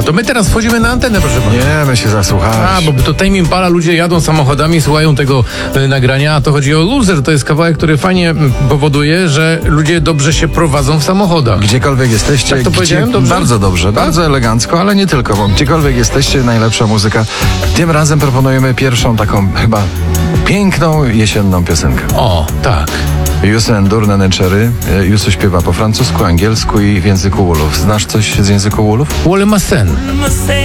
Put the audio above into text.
To my teraz wchodzimy na antenę, proszę pana. Nie, my się zasłuchałeś. Bo to Tame Impala, ludzie jadą samochodami, słuchają tego nagrania, a to chodzi o Loser. To jest kawałek, który fajnie powoduje, że ludzie dobrze się prowadzą w samochodach. Gdziekolwiek jesteście, Tak to powiedziałem dobrze? Bardzo dobrze, bardzo elegancko, ale nie tylko, bo gdziekolwiek jesteście, najlepsza muzyka. Tym razem proponujemy pierwszą taką chyba piękną jesienną piosenkę. O, tak. Youssou N'Dour, Nene Cherry. Youssou śpiewa po francusku, angielsku i w języku Wolof. Znasz coś z języku Wolof? Wole Masen.